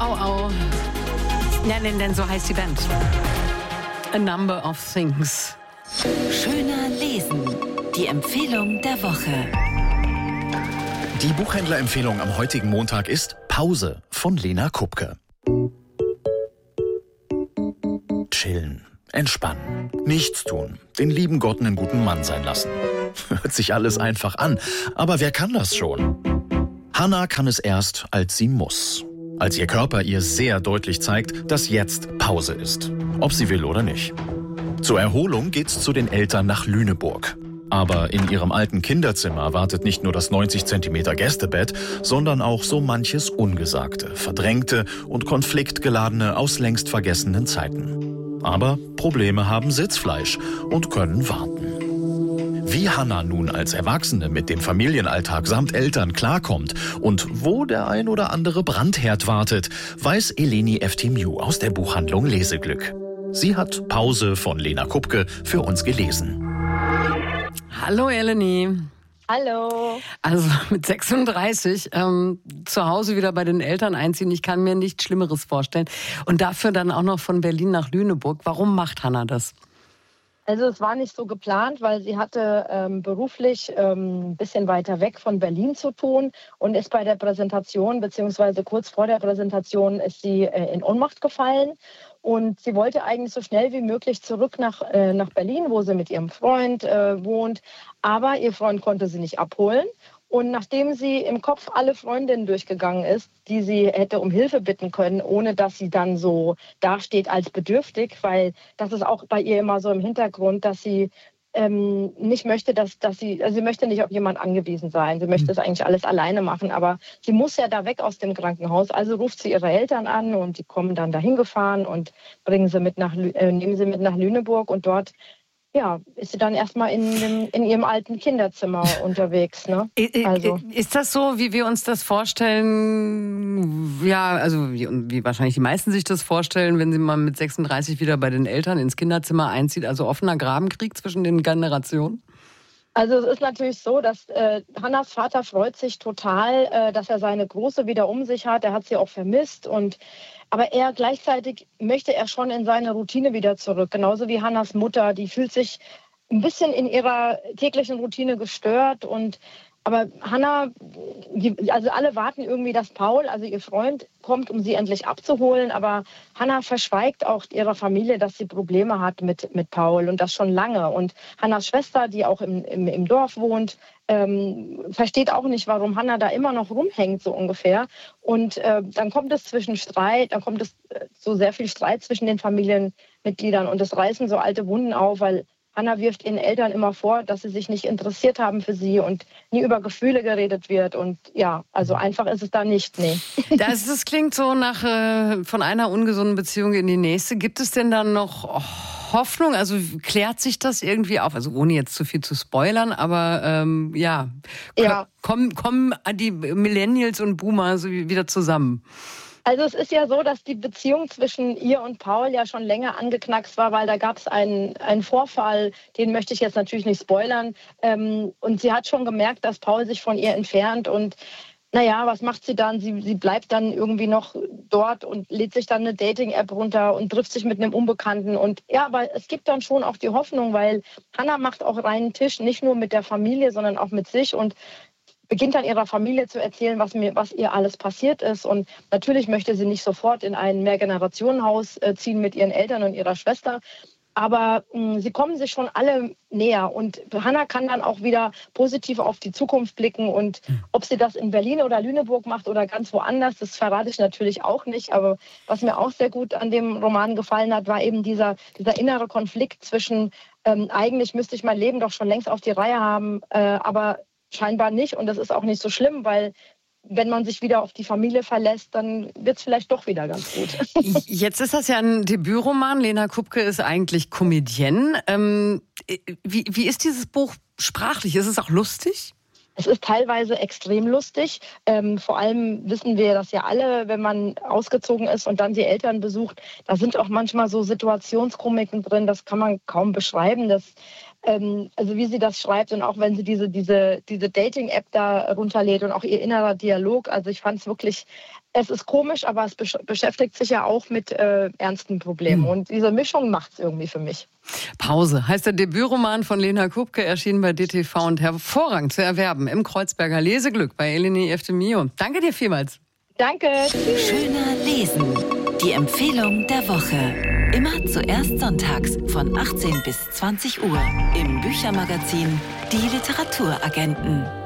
au, au. Ja, denn so heißt die Band. A Number of Things. Schöner lesen. Die Empfehlung der Woche. Die Buchhändlerempfehlung am heutigen Montag ist Pause von Lena Kupke. Chillen, entspannen, nichts tun, den lieben Gott einen guten Mann sein lassen. Hört sich alles einfach an, aber wer kann das schon? Hannah kann es erst, als sie muss. Als ihr Körper ihr sehr deutlich zeigt, dass jetzt Pause ist. Ob sie will oder nicht. Zur Erholung geht's zu den Eltern nach Lüneburg. Aber in ihrem alten Kinderzimmer wartet nicht nur das 90 cm Gästebett, sondern auch so manches Ungesagte, Verdrängte und Konfliktgeladene aus längst vergessenen Zeiten. Aber Probleme haben Sitzfleisch und können warten. Wie Hannah nun als Erwachsene mit dem Familienalltag samt Eltern klarkommt und wo der ein oder andere Brandherd wartet, weiß Eleni Eftimiou aus der Buchhandlung Leseglück. Sie hat Pause von Lena Kupke für uns gelesen. Hallo Eleni. Hallo. Also mit 36 zu Hause wieder bei den Eltern einziehen, ich kann mir nichts Schlimmeres vorstellen. Und dafür dann auch noch von Berlin nach Lüneburg. Warum macht Hannah das? Also es war nicht so geplant, weil sie hatte beruflich ein bisschen weiter weg von Berlin zu tun und ist bei der Präsentation, beziehungsweise kurz vor der Präsentation, ist sie in Ohnmacht gefallen. Und sie wollte eigentlich so schnell wie möglich zurück nach Berlin, wo sie mit ihrem Freund wohnt. Aber ihr Freund konnte sie nicht abholen. Und nachdem sie im Kopf alle Freundinnen durchgegangen ist, die sie hätte um Hilfe bitten können, ohne dass sie dann so dasteht als bedürftig, weil das ist auch bei ihr immer so im Hintergrund, dass sie nicht möchte, sie möchte nicht auf jemand angewiesen sein. Sie möchte das eigentlich alles alleine machen, aber sie muss ja da weg aus dem Krankenhaus. Also ruft sie ihre Eltern an und die kommen dann dahin gefahren und nehmen sie mit nach Lüneburg und dort ist sie dann erstmal in ihrem alten Kinderzimmer unterwegs. Ne? Also. Ist das so, wie wir uns das vorstellen? Ja, also wie wahrscheinlich die meisten sich das vorstellen, wenn sie mal mit 36 wieder bei den Eltern ins Kinderzimmer einzieht, also offener Grabenkrieg zwischen den Generationen? Also es ist natürlich so, dass Hannahs Vater freut sich total, dass er seine Große wieder um sich hat. Er hat sie auch vermisst. Aber gleichzeitig möchte er schon in seine Routine wieder zurück. Genauso wie Hannahs Mutter. Die fühlt sich ein bisschen in ihrer täglichen Routine gestört. Aber Hannah, also alle warten irgendwie, dass Paul, also ihr Freund, kommt, um sie endlich abzuholen. Aber Hannah verschweigt auch ihrer Familie, dass sie Probleme hat mit Paul und das schon lange. Und Hannahs Schwester, die auch im Dorf wohnt, versteht auch nicht, warum Hannah da immer noch rumhängt, so ungefähr. Und dann kommt es so sehr viel Streit zwischen den Familienmitgliedern und es reißen so alte Wunden auf, weil Hannah wirft ihren Eltern immer vor, dass sie sich nicht interessiert haben für sie und nie über Gefühle geredet wird. Und ja, also einfach ist es da nicht, nee. Das klingt so nach von einer ungesunden Beziehung in die nächste. Gibt es denn dann noch Hoffnung? Also klärt sich das irgendwie auf? Also ohne jetzt zu viel zu spoilern, aber kommen die Millennials und Boomer so wieder zusammen? Also es ist ja so, dass die Beziehung zwischen ihr und Paul ja schon länger angeknackst war, weil da gab es einen Vorfall, den möchte ich jetzt natürlich nicht spoilern. Und sie hat schon gemerkt, dass Paul sich von ihr entfernt und naja, was macht sie dann? Sie bleibt dann irgendwie noch dort und lädt sich dann eine Dating-App runter und trifft sich mit einem Unbekannten. Und ja, aber es gibt dann schon auch die Hoffnung, weil Hannah macht auch reinen Tisch, nicht nur mit der Familie, sondern auch mit sich und beginnt dann ihrer Familie zu erzählen, was ihr alles passiert ist. Und natürlich möchte sie nicht sofort in ein Mehrgenerationenhaus ziehen mit ihren Eltern und ihrer Schwester. Aber sie kommen sich schon alle näher. Und Hannah kann dann auch wieder positiv auf die Zukunft blicken. Und ob sie das in Berlin oder Lüneburg macht oder ganz woanders, das verrate ich natürlich auch nicht. Aber was mir auch sehr gut an dem Roman gefallen hat, war eben dieser innere Konflikt zwischen, eigentlich müsste ich mein Leben doch schon längst auf die Reihe haben, aber scheinbar nicht. Und das ist auch nicht so schlimm, weil wenn man sich wieder auf die Familie verlässt, dann wird es vielleicht doch wieder ganz gut. Jetzt ist das ja ein Debütroman. Lena Kupke ist eigentlich Comedienne. Wie ist dieses Buch sprachlich? Ist es auch lustig? Es ist teilweise extrem lustig. Vor allem wissen wir das ja alle, wenn man ausgezogen ist und dann die Eltern besucht. Da sind auch manchmal so Situationskomiken drin, das kann man kaum beschreiben. Also wie sie das schreibt und auch wenn sie diese Dating-App da runterlädt und auch ihr innerer Dialog. Also ich fand es wirklich, es ist komisch, aber es beschäftigt sich ja auch mit ernsten Problemen. Und diese Mischung macht es irgendwie für mich. Pause heißt der Debütroman von Lena Kupke, erschienen bei DTV und hervorragend zu erwerben im Kreuzberger Leseglück bei Eleni Eftemio. Danke dir vielmals. Danke. Schöner Lesen. Die Empfehlung der Woche. Immer zuerst sonntags von 18 bis 20 Uhr im Büchermagazin Die Literaturagenten.